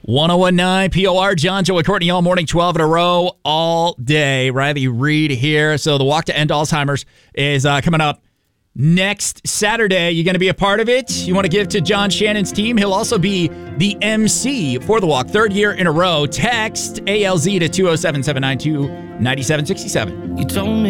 1019 POR, John, Joe, and Courtney all morning, 12 in a row, all day. Riley Reed here. So the Walk to End Alzheimer's is coming up next Saturday. You going to be a part of it? You want to give to John Shannon's team? He'll also be the MC for the walk, third year in a row. Text ALZ to 207-792-9767. You told me